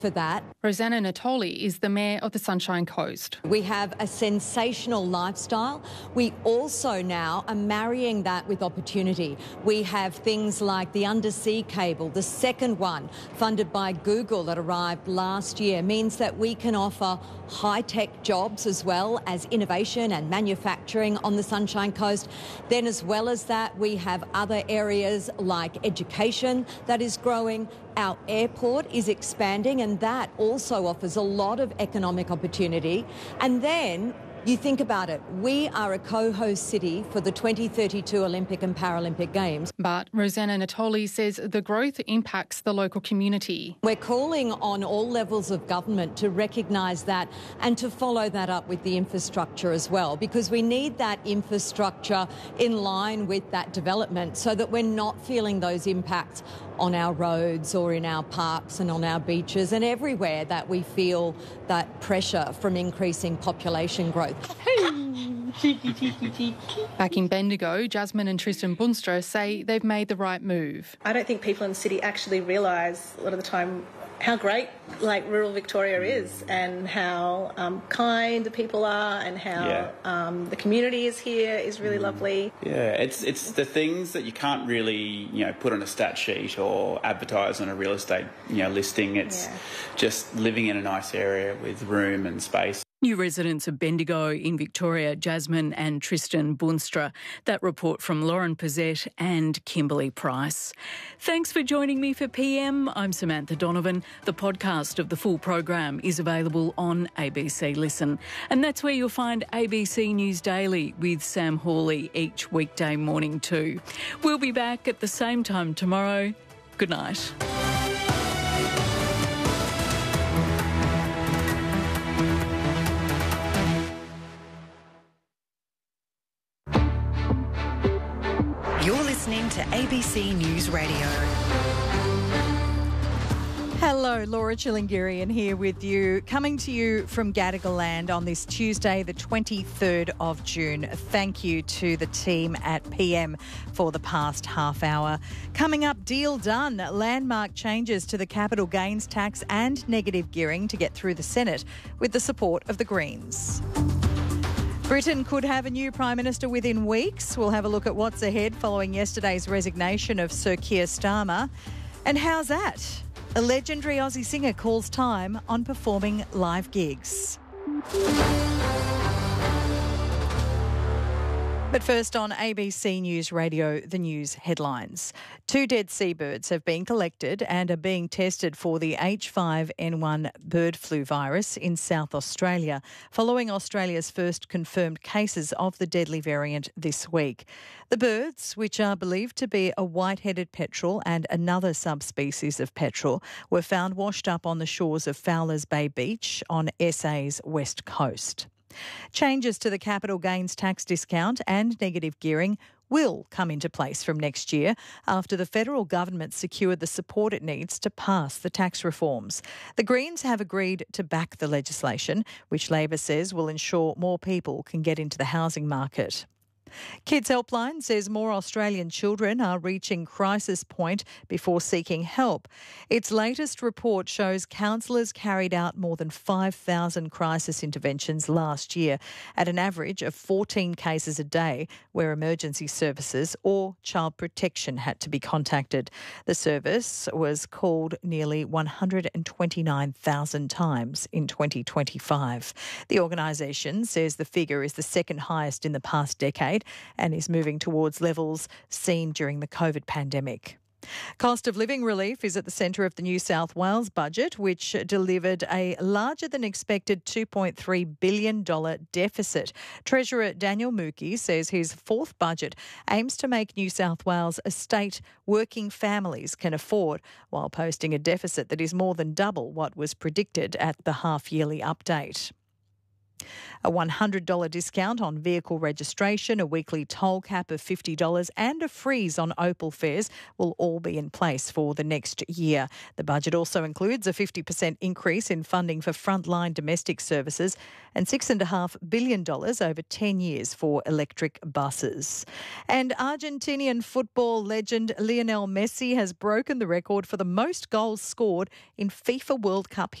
For that. Rosanna Natoli is the Mayor of the Sunshine Coast. We have a sensational lifestyle. We also now are marrying that with opportunity. We have things like the undersea cable, the second one funded by Google that arrived last year, means that we can offer high-tech jobs as well as innovation and manufacturing on the Sunshine Coast. Then as well as that, we have other areas like education that is growing. Our airport is expanding, and that also offers a lot of economic opportunity. And then you think about it, we are a co-host city for the 2032 Olympic and Paralympic Games. But Rosanna Natoli says the growth impacts the local community. We're calling on all levels of government to recognise that and to follow that up with the infrastructure as well, because we need that infrastructure in line with that development so that we're not feeling those impacts on our roads or in our parks and on our beaches and everywhere that we feel that pressure from increasing population growth. Back in Bendigo, Jasmine and Tristan Bunstra say they've made the right move. I don't think people in the city actually realise a lot of the time how great rural Victoria is and how kind the people are and how the community is here is really lovely. Yeah, it's the things that you can't really put on a stat sheet or advertise on a real estate listing. It's just living in a nice area with room and space. New residents of Bendigo in Victoria, Jasmine and Tristan Bunstra. That report from Lauren Pizzette and Kimberly Price. Thanks for joining me for PM. I'm Samantha Donovan. The podcast of the full program is available on ABC Listen. And that's where you'll find ABC News Daily with Sam Hawley each weekday morning too. We'll be back at the same time tomorrow. Good night. You're listening to ABC News Radio. Hello, Laura Chilingirian here with you, coming to you from Gadigal Land on this Tuesday, the 23rd of June. Thank you to the team at PM for the past half hour. Coming up, deal done. Landmark changes to the capital gains tax and negative gearing to get through the Senate with the support of the Greens. Britain could have a new Prime Minister within weeks. We'll have a look at what's ahead following yesterday's resignation of Sir Keir Starmer. And how's that? A legendary Aussie singer calls time on performing live gigs. But first on ABC News Radio, the news headlines. 2 dead seabirds have been collected and are being tested for the H5N1 bird flu virus in South Australia, following Australia's first confirmed cases of the deadly variant this week. The birds, which are believed to be a white-headed petrel and another subspecies of petrel, were found washed up on the shores of Fowlers Bay Beach on SA's west coast. Changes to the capital gains tax discount and negative gearing will come into place from next year after the federal government secured the support it needs to pass the tax reforms. The Greens have agreed to back the legislation, which Labor says will ensure more people can get into the housing market. Kids Helpline says more Australian children are reaching crisis point before seeking help. Its latest report shows counsellors carried out more than 5,000 crisis interventions last year at an average of 14 cases a day where emergency services or child protection had to be contacted. The service was called nearly 129,000 times in 2025. The organisation says the figure is the second highest in the past decade and is moving towards levels seen during the COVID pandemic. Cost of living relief is at the centre of the New South Wales budget, which delivered a larger than expected $2.3 billion deficit. Treasurer Daniel Mookie says his fourth budget aims to make New South Wales a state working families can afford, while posting a deficit that is more than double what was predicted at the half-yearly update. A $100 discount on vehicle registration, a weekly toll cap of $50 and a freeze on Opal fares will all be in place for the next year. The budget also includes a 50% increase in funding for frontline domestic services and $6.5 billion over 10 years for electric buses. And Argentinian football legend Lionel Messi has broken the record for the most goals scored in FIFA World Cup